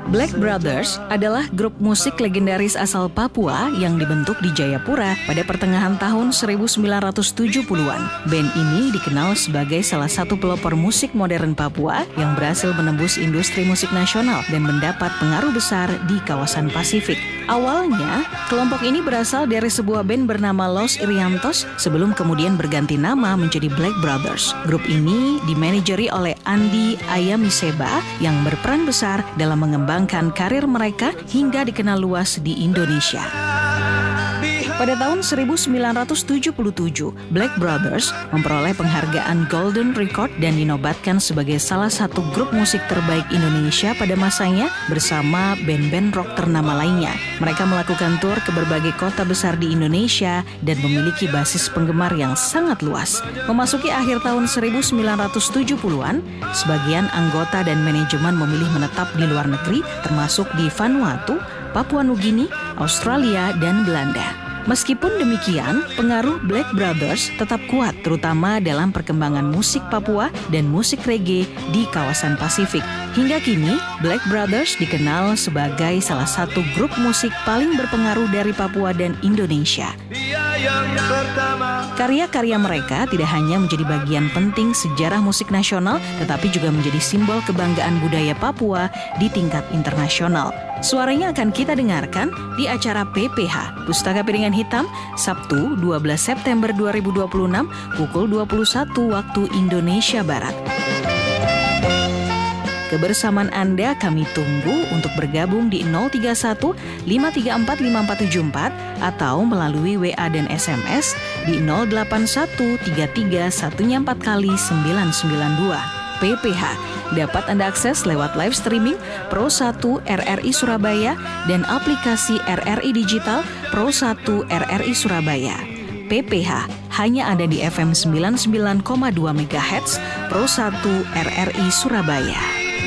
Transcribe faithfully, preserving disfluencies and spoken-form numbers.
Black Brothers adalah grup musik legendaris asal Papua yang dibentuk di Jayapura pada pertengahan tahun seribu sembilan ratus tujuh puluhan. Band ini dikenal sebagai salah satu pelopor musik modern Papua yang berhasil menembus industri musik nasional dan mendapat pengaruh besar di kawasan Pasifik. Awalnya, kelompok ini berasal dari sebuah band bernama Los Iriantos sebelum kemudian berganti nama menjadi Black Brothers. Grup ini dimanajeri oleh Andi Ayamiseba yang berperan besar dalam mengembangkan karir mereka hingga dikenal luas di Indonesia. Pada tahun seribu sembilan ratus tujuh puluh tujuh, Black Brothers memperoleh penghargaan Golden Record dan dinobatkan sebagai salah satu grup musik terbaik Indonesia pada masanya bersama band-band rock ternama lainnya. Mereka melakukan tur ke berbagai kota besar di Indonesia dan memiliki basis penggemar yang sangat luas. Memasuki akhir tahun seribu sembilan ratus tujuh puluhan, sebagian anggota dan manajemen memilih menetap di luar negeri, termasuk di Vanuatu, Papua Nugini, Australia, dan Belanda. Meskipun demikian, pengaruh Black Brothers tetap kuat terutama dalam perkembangan musik Papua dan musik reggae di kawasan Pasifik. Hingga kini, Black Brothers dikenal sebagai salah satu grup musik paling berpengaruh dari Papua dan Indonesia. Karya-karya mereka tidak hanya menjadi bagian penting sejarah musik nasional, tetapi juga menjadi simbol kebanggaan budaya Papua di tingkat internasional. Suaranya akan kita dengarkan di acara P P H, Pustaka Piringan Hitam, Sabtu dua belas September dua ribu dua puluh enam, pukul dua puluh satu waktu Indonesia Barat. Kebersamaan Anda kami tunggu untuk bergabung di nol tiga satu lima tiga empat lima empat tujuh empat atau melalui W A dan S M S di nol delapan satu tiga tiga satu empat kali sembilan sembilan dua. P P H dapat Anda akses lewat live streaming Pro satu R R I Surabaya dan aplikasi R R I Digital Pro satu R R I Surabaya. P P H hanya ada di F M sembilan puluh sembilan koma dua megahertz Pro satu R R I Surabaya.